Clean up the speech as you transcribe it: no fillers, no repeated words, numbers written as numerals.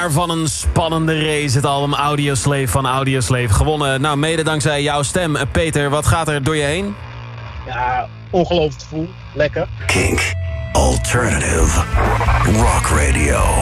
jaar van een spannende race. Het album Audioslave van Audioslave. Gewonnen, nou mede dankzij jouw stem. Peter, wat gaat er door je heen? Ja, ongelooflijk gevoel. Lekker. Kink Alternative Rock Radio.